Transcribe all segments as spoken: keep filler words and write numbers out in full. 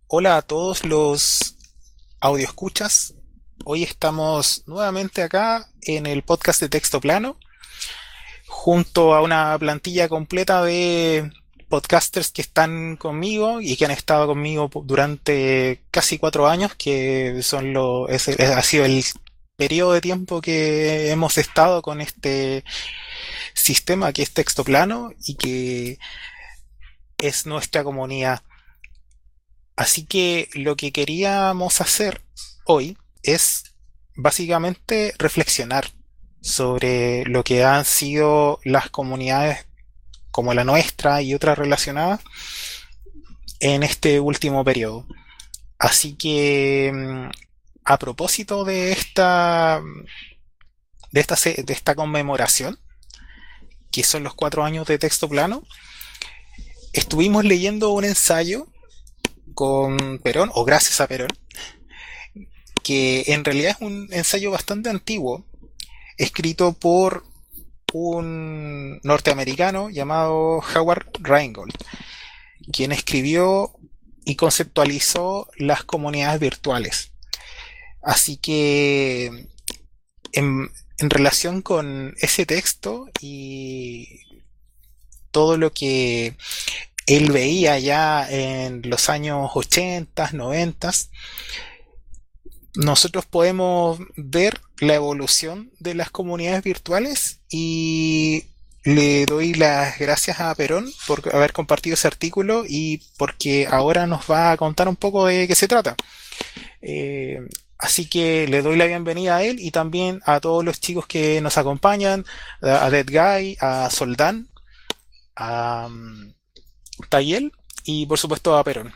Hola a todos los audioescuchas. Hoy estamos nuevamente acá en el podcast de Texto Plano, junto a una plantilla completa de podcasters que están conmigo y que han estado conmigo durante casi cuatro años, que son lo, es, es- ha sido el periodo de tiempo que hemos estado con este sistema que es Texto Plano y que es nuestra comunidad. Así que lo que queríamos hacer hoy es básicamente reflexionar sobre lo que han sido las comunidades como la nuestra y otras relacionadas en este último periodo. Así que mm, a propósito de esta de esta de esta conmemoración, que son los cuatro años de Texto Plano, estuvimos leyendo un ensayo con Perón, o gracias a Perón, que en realidad es un ensayo bastante antiguo, escrito por un norteamericano llamado Howard Rheingold, quien escribió y conceptualizó las comunidades virtuales. Así que en, en relación con ese texto y todo lo que él veía ya en los años ochenta, noventa, nosotros podemos ver la evolución de las comunidades virtuales y le doy las gracias a Perón por haber compartido ese artículo y porque ahora nos va a contar un poco de qué se trata. Eh, Así que le doy la bienvenida a él y también a todos los chicos que nos acompañan, a Dead Guy, a Soldán, a um, Tayel y por supuesto a Perón.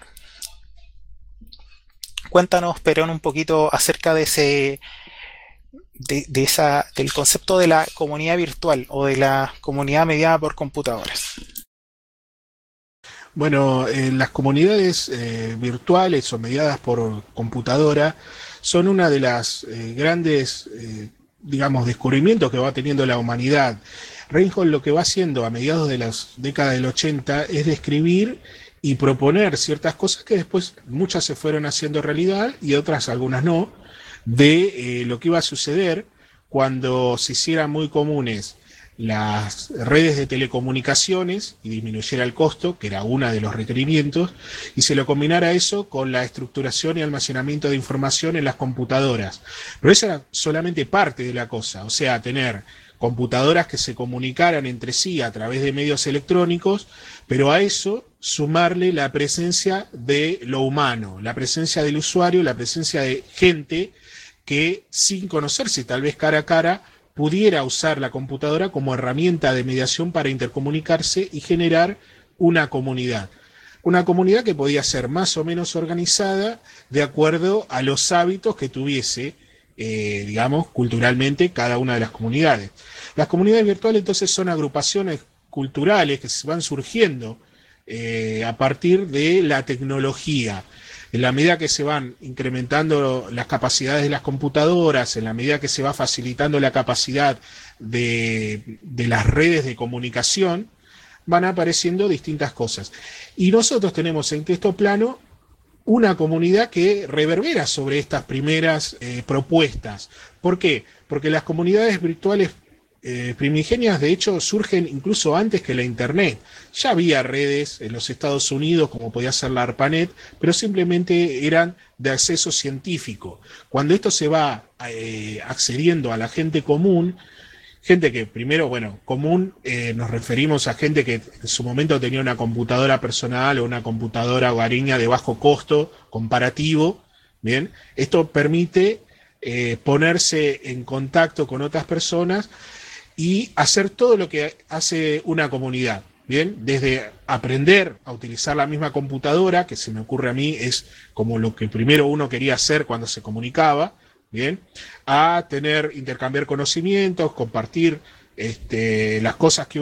Cuéntanos, Perón, un poquito acerca de ese de, de esa, del concepto de la comunidad virtual o de la comunidad mediada por computadoras. Bueno, eh, las comunidades eh, virtuales o mediadas por computadora son una de las eh, grandes, eh, digamos, descubrimientos que va teniendo la humanidad. Reinhold lo que va haciendo a mediados de las décadas del ochenta es describir y proponer ciertas cosas que después muchas se fueron haciendo realidad y otras, algunas no, de eh, lo que iba a suceder cuando se hicieran muy comunes las redes de telecomunicaciones y disminuyera el costo, que era uno de los requerimientos, y se lo combinara eso con la estructuración y almacenamiento de información en las computadoras. Pero esa era solamente parte de la cosa, o sea, tener computadoras que se comunicaran entre sí a través de medios electrónicos, pero a eso sumarle la presencia de lo humano, la presencia del usuario, la presencia de gente que sin conocerse tal vez cara a cara pudiera usar la computadora como herramienta de mediación para intercomunicarse y generar una comunidad. Una comunidad que podía ser más o menos organizada de acuerdo a los hábitos que tuviese, eh, digamos, culturalmente cada una de las comunidades. Las comunidades virtuales entonces son agrupaciones culturales que se van surgiendo eh, a partir de la tecnología. En la medida que se van incrementando las capacidades de las computadoras, en la medida que se va facilitando la capacidad de, de las redes de comunicación, van apareciendo distintas cosas. Y nosotros tenemos en Texto Plano una comunidad que reverbera sobre estas primeras eh, propuestas. ¿Por qué? Porque las comunidades virtuales eh, primigenias, de hecho, surgen incluso antes que la Internet. Ya había redes en los Estados Unidos, como podía ser la ARPANET, pero simplemente eran de acceso científico. Cuando esto se va eh, accediendo a la gente común, gente que primero, bueno, común, eh, nos referimos a gente que en su momento tenía una computadora personal o una computadora hogareña de bajo costo comparativo, ¿bien? Esto permite eh, ponerse en contacto con otras personas y hacer todo lo que hace una comunidad, ¿bien? Desde aprender a utilizar la misma computadora, que se me ocurre a mí es como lo que primero uno quería hacer cuando se comunicaba, ¿bien? A tener, intercambiar conocimientos, compartir este, las cosas que